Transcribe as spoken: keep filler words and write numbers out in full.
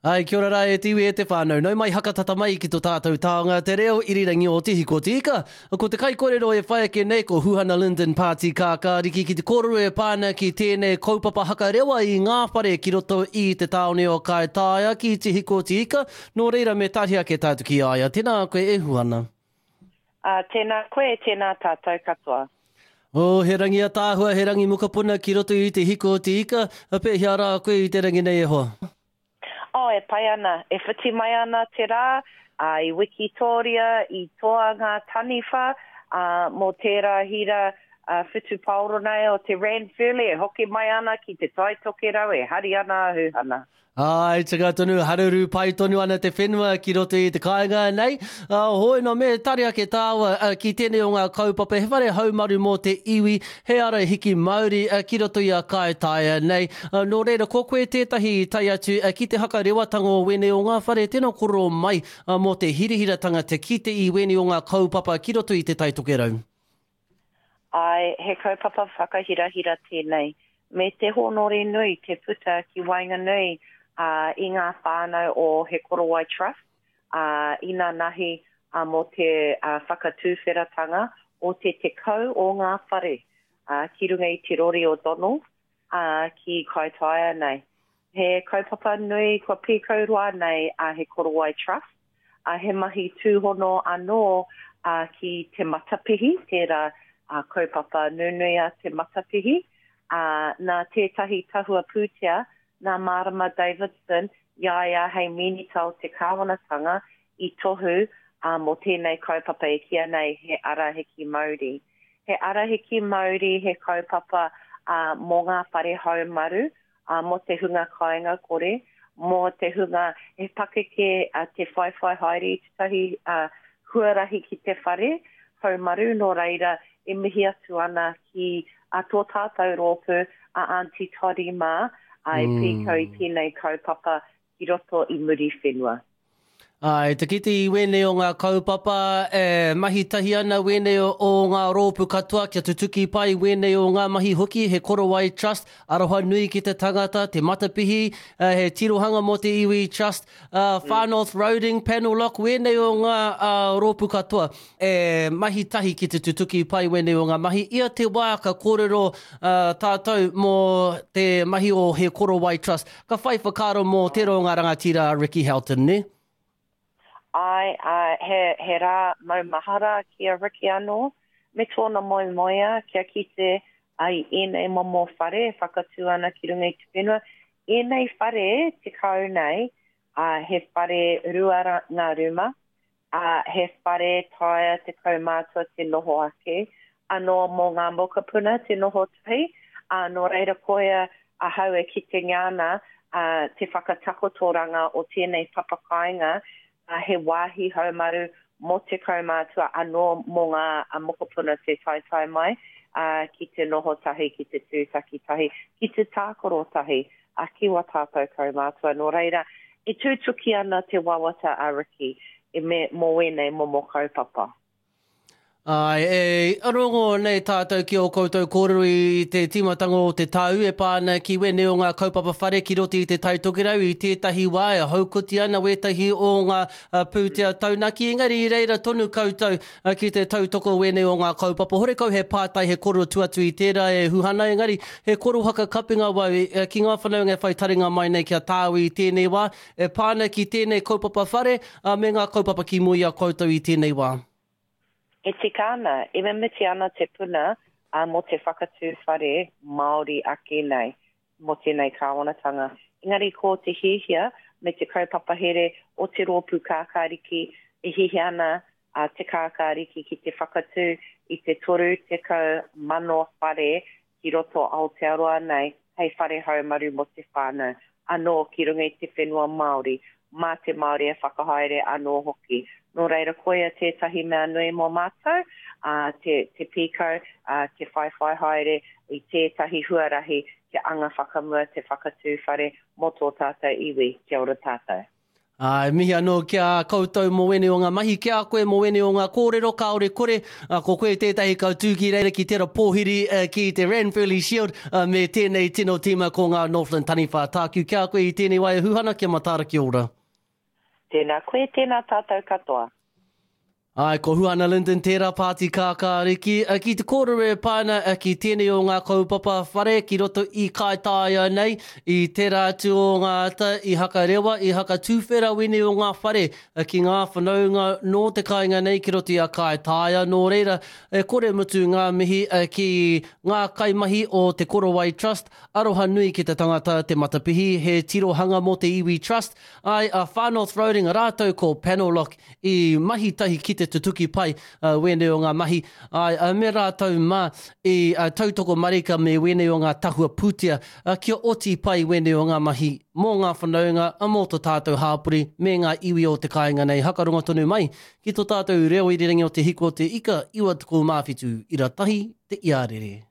Ai, kia ora e tiwi e te whānau. Nau mai hakatata mai ki tō tātou taonga te reo irirangi o tihi ko tika. Ko te kai kōrero e whae ke nei ko Huhana Linden Pāti Kākāriki ki te kōrero e pāna ki tēnei kaupapa haka rewa i ngā whare ki roto i te taone o Kaitaia ki tihi ko tika. Nō reira me tātia ke tātu ki aia. Tēnā koe e Huhana. Uh, tēnā koe, tēnā tātou katoa. O, he rangi a tāhua, he rangi mukapuna ki roto i te hiko o te ika. A pē hea rā koe i te rangi nei e hoa. O, e pai ana. E whiti mai ana te rā, uh, i Wikitoria, i toa ngā taniwha, uh, mō tērā hira uh, whitu pauro nei o te Ranfurly, e hoki mai ana ki te tai toke rau, e hari ana Huhana. Ai, tika tonu, haruru pai tonu ana te whenua ki roto i te kāinga nei. Uh, hoi no me taria ke tāua uh, ki tēnei o ngā kaupapa. He whare haumaru mō te iwi, he ara hiki Māori uh, ki roto i a Kaitaia nei. Uh, nō reira, ko koe tētahi tai atu uh, ki te haka rewatanga o wene o ngā whare tēnā koro mai uh, mō te hirihiratanga te kite i wene o ngā kaupapa ki roto i te taitoke rau. Ai, he kaupapa whakahirahira tēnei. Me te honore nui, te puta ki wainga nui, Uh, i ngā whānau o He Korowai Trust, uh, ina nahi uh, mō te uh, whakatūwheratanga o te te kau o ngā whare, uh, ki runga i te rori o Donald, uh, ki Kaitaia nei. He kaupapa nui kua pīkaurua nei a uh, He Korowai Trust, uh, he mahi tūhono anō uh, ki te matapihi, tērā uh, kaupapa nunui a te matapihi, uh, nā tētahi tahua pūtea, nā Marama Davidson, iaia hei minitau te kāwanatanga i tohu uh, mō tēnei kaupapa e kia nei he arahiki Māori. He arahiki Māori he kaupapa uh, mō ngā whare haumaru, uh, mō te hunga kāinga kore, mō te hunga he pakeke uh, te whaiwhai haere i tutahi uh, huarahi ki te whare haumaru, nō reira e mihi atu ana ki uh, tō tātou rōpu a uh, Auntie Tori Mā, ai mm. pīkau i tēnei kaupapa ki roto i muri whenua. Ai, te kite i wene o ngā kaupapa, e, mahi tahi ana wene o, o ngā rōpu katoa, kia tutuki pai wene o ngā mahi hoki, He Korowai Trust, aroha nui ki te tangata, te matapihi, uh, he tirohanga mo te iwi Trust, uh, Far North Roading, Panel Lock, wene o ngā uh, rōpu katoa, e, mahi tahi ki te tutuki pai wene o ngā mahi, ia te wā ka kōrero uh, tātou mō te mahi o He Korowai Trust, ka whai whakaro mō te ro ngā rangatira Ricky Helton, ne? Ai, uh, he, he rā maumahara ki a Ricky anō, me tōna moi moia kia kite ai ēnei momo whare, whakatū ana ki runga i te whenua. Ēnei whare te kau nei, uh, he whare ruara ngā ruma, uh, he whare taia te kau mātua te noho ake, anō mō ngā mokapuna te noho tahi, uh, no reira koea a hau e ki te ngāna uh, te whakatakotoranga o tēnei papakainga, Uh, he wāhi haumaru mō te kaumātua anō mō ngā uh, mokopuna te tai tai mai, uh, ki te noho tahi, ki te tūtaki tahi, ki te tākoro tahi, a uh, ki wa tātou kaumātua. Nō reira, e tūtuki ana te wawata a Ricky, e me mō wene mō mō kaupapa. Ai, e arongo nei tātou ki o koutou kōrero i te timatanga o te tau e pāna ki wene o ngā kaupapa whare ki roti i te taitokerau i tētahi wā e haukuti ana wetahi o ngā uh, pūtea taunaki. Engari i reira tonu koutou uh, ki te tautoko wene o ngā kaupapa. Hore kau he pātai he koro tuatu i tērā e Huhana. Engari he koro haka kapinga wau uh, ki ngā whanau ngai whai taringa mai nei kia tāu i tēnei wā. E pāna ki tēnei kaupapa whare uh, me ngā kaupapa ki mui a koutou i tēnei wā. E tika ana, e me miti ana te puna a mo te whakatū whare Māori ake nei, mo tēnei kāwanatanga. Engari ko te hihia me te kaupapa here o te rōpu kākāriki, e hihi ana a te kākāriki ki te whakatū i te toru te kau mano whare ki roto Aotearoa nei, hei whare haumaru mo te whānau, anō ki runga i te whenua Māori, mā te Māori e whakahaere anō hoki. Nō reira koea tētahi mea nui mō mātou, uh, te, te pīkau, uh, te whaiwhai haere i tētahi huarahi, te anga whakamua, te whakatū whare, mō tō tātou iwi, kia ora tātou. Ai, mihi anō kia koutou mo wene o ngā mahi, kia koe mo wene o ngā kōrero, kaore kore, uh, ko koe tētahi koutu ki reira ki tera pōhiri uh, ki te Ranfurly Shield, uh, me tēnei tino tīma ko ngā Northland Taniwha tāku. Kia koe i tēnei wai huhana, kia matara ki ora. Tēnā koe, tēnā tātou katoa. Ai, ko Huana Linden, tērā pāti kākāriki. Uh, ki te kōrere pāna uh, ki tēnei o ngā kaupapa whare, ki roto i kaitaia nei, i tērā atu o ngā ata, i haka rewa, i haka tūwhera wene o ngā whare, uh, ki ngā whanaunga no te kāinga nei, ki roto i a kaitaia. Nō reira, uh, kore mutu ngā mihi uh, ki ngā kaimahi o te Korowai Trust, aroha nui ki te tangata te matapihi, he tirohanga mo te Iwi Trust, ai a whānau throwing a rātou ko Panel Lock i mahi tahi ki te tutuki pai uh, wene o ngā mahi. Ai, uh, me rātou mā i uh, tautoko marika me wene o ngā tahua pūtia uh, kia oti pai wene o ngā mahi mō ngā whanaunga, a mō tō tātou hāpuri, me ngā iwi o te kāinga nei. Hakaronga tonu mai, ki tō tātou reo i rerangi o te hiko o te ika, iwa tuku māwhitu, ira tahi te iarere.